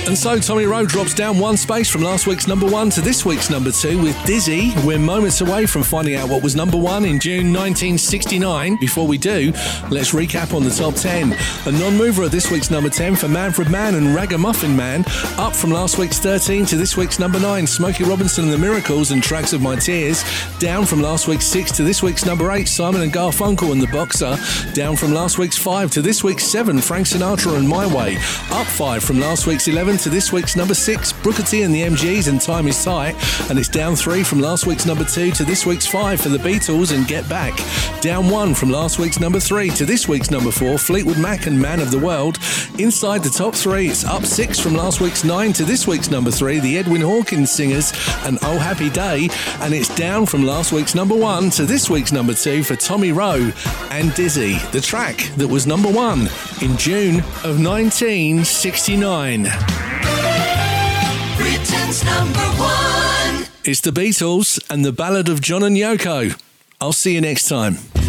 And so Tommy Rowe drops down one space from last week's number 1 to this week's number 2 with Dizzy. We're moments away from finding out what was number 1 in June 1969. Before we do, let's recap on the top 10. A non-mover at this week's number 10 for Manfred Mann and Ragamuffin Man. Up from last week's 13 to this week's number 9, Smokey Robinson and the Miracles and Tracks of My Tears. Down from last week's 6 to this week's number 8, Simon and Garfunkel and The Boxer. Down from last week's 5 to this week's 7, Frank Sinatra and My Way. Up 5 from last week's 11 to this week's number 6, Booker T and the MGs and Time Is Tight. And it's down 3 from last week's number 2 to this week's 5 for the Beatles and Get Back. Down 1 from last week's number 3 to this week's number 4, Fleetwood Mac and Man of the World. Inside the top 3, it's up 6 from last week's 9 to this week's number 3, the Edwin Hawkins Singers and Oh Happy Day. And it's down from last week's number 1 to this week's number 2 for Tommy Rowe and Dizzy, the track that was number 1 in June of 1969. Britain's number 1. It's the Beatles and the Ballad of John and Yoko. I'll see you next time.